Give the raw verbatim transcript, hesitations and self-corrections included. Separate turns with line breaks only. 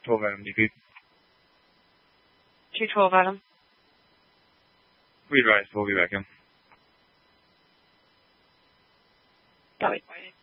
twelve Adam, you good?
two twelve Adam.
We advise, we'll be back in.
Got it.